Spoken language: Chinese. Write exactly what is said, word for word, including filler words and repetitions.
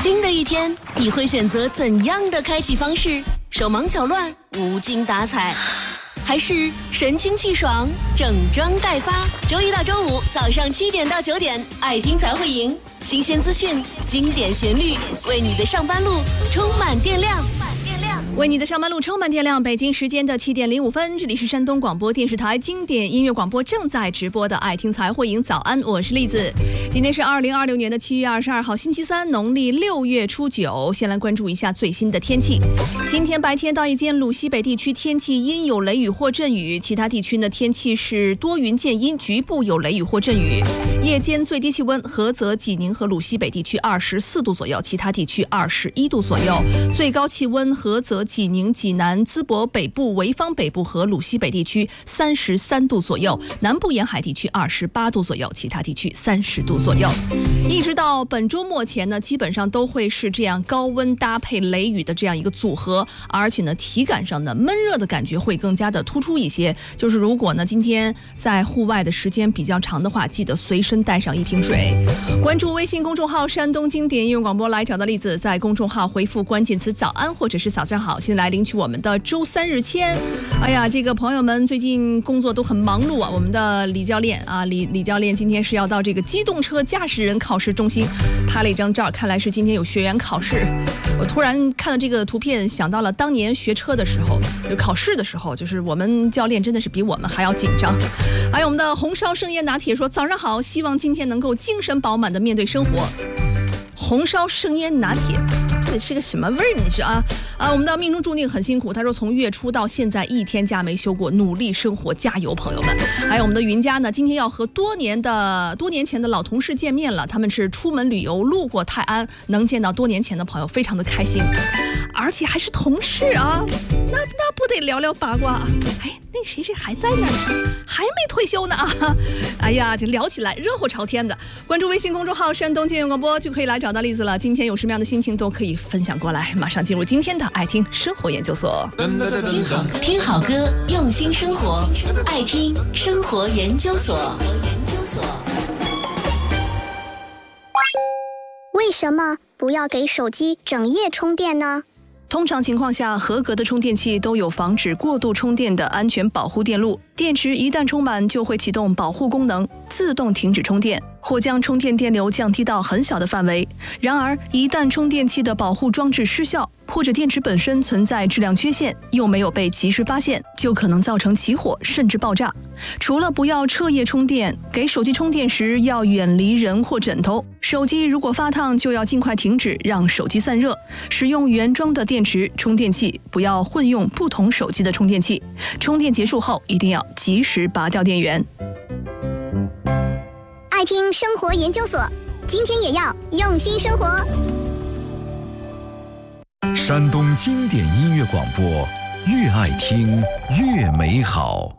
新的一天，你会选择怎样的开启方式？手忙脚乱、无精打采，还是神清气爽、整装待发？周一到周五早上七点到九点，爱听才会赢，新鲜资讯、经典旋律，为你的上班路充满电量。 为你的上班路充满电量。北京时间的七点零五分，这里是山东广播电视台经典音乐广播正在直播的爱听才会赢。早安，我是栗子。今天是二零二六年的七月二十二号，星期三，农历六月初九。先来关注一下最新的天气。今天白天到夜间，鲁西北地区天气阴有雷雨或阵雨，其他地区呢天气是多云见阴，局部有雷雨或阵雨。夜间最低气温，菏泽、济宁和鲁西北地区二十四度左右，其他地区二十一度左右。最高气温，菏泽、济宁、济南、淄博北部、潍坊北部和鲁西北地区三十三度左右，南部沿海地区二十八度左右，其他地区三十度左右。一直到本周末前呢，基本上都会是这样高温搭配雷雨的这样一个组合，而且呢，体感上的闷热的感觉会更加的突出一些。就是如果呢，今天在户外的时间比较长的话，记得随身带上一瓶水。关注微信公众号山东经典音乐广播，来找到栗子，在公众号回复关键词早安或者是早上好，先来领取我们的周三日签。哎呀，这个朋友们最近工作都很忙碌啊。我们的李教练啊，李李教练今天是要到这个机动车驾驶人考试中心拍了一张照，看来是今天有学员考试。我突然看到这个图片，想到了当年学车的时候，就考试的时候，就是我们教练真的是比我们还要紧张。还有我们的红烧生椰拿铁说早上好，希望今天能够精神饱满的面对生活。红烧生椰拿铁，这得是个什么味儿？你说啊啊！我们的命中注定很辛苦。他说从月初到现在一天假没休过，努力生活，加油，朋友们！还有我们的云家呢，今天要和多年的多年前的老同事见面了。他们是出门旅游路过泰安，能见到多年前的朋友，非常的开心，而且还是同事啊，那那不得聊聊八卦？哎，那谁谁还在那儿，还没退休呢啊！哎呀，这聊起来热火朝天的。经关注微信公众号山东经典广播就可以来找到栗子了。今天有什么样的心情都可以分享过来。马上进入今天的爱听生活研究所。 听好听好歌，用心生活，爱听生活研究所。 为什么不要给手机整夜充电呢？ 通常情况下，合格的充电器都有防止过度充电的安全保护电路，电池一旦充满就会启动保护功能，自动停止充电，或将充电电流降低到很小的范围。然而，一旦充电器的保护装置失效，或者电池本身存在质量缺陷，又没有被及时发现，就可能造成起火甚至爆炸。除了不要彻夜充电，给手机充电时要远离人或枕头。手机如果发烫，就要尽快停止，让手机散热。使用原装的电池充电器，不要混用不同手机的充电器。充电结束后，一定要及时拔掉电源。 爱听生活研究所，今天也要用心生活。 山东经典音乐广播，越爱听越美好。